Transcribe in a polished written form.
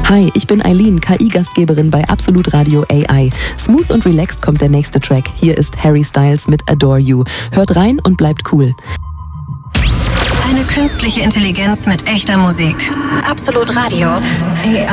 Hi, ich bin Eileen, KI-Gastgeberin bei Absolut Radio AI. Smooth und relaxed kommt der nächste Track. Hier ist Harry Styles mit Adore You. Hört rein und bleibt cool. Eine künstliche Intelligenz mit echter Musik. Absolut Radio AI.